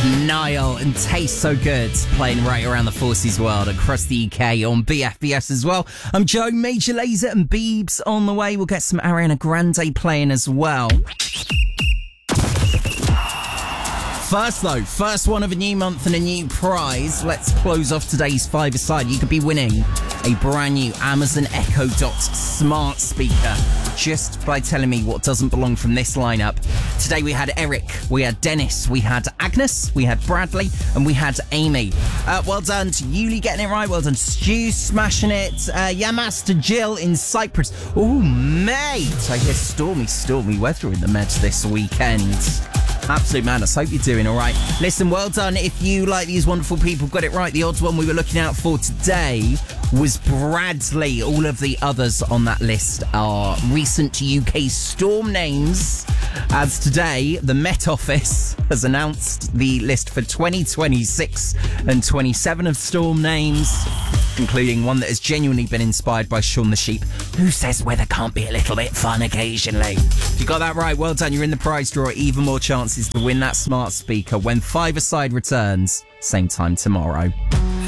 Niall and Taste So Good playing right around the Forces world across the UK on BFBS as well. I'm Joe, Major Lazer and Biebs on the way. We'll get some Ariana Grande playing as well. First one of a new month and a new prize. Let's close off today's five-a-side. You could be winning a brand new Amazon Echo Dot smart speaker just by telling me what doesn't belong from this lineup. Today we had Eric, we had Dennis, we had Agnes, we had Bradley, and we had Amy. Well done to Yuli getting it right. Well done, Stu smashing it. Yamas to Jill in Cyprus. Oh, mate, I hear stormy weather in the Meds this weekend. Absolute madness. Hope you're doing all right. Listen, well done if you, like these wonderful people, got it right. The odds one we were looking out for today was Bradley. All of the others on that list are recent UK storm names, as today the Met Office has announced the list for 2026 and 27 of storm names, including one that has genuinely been inspired by Shaun the Sheep, who says weather can't be a little bit fun occasionally. If you got that right, well done. You're in the prize draw. Even more chances to win that smart speaker when five-a-side returns, same time tomorrow.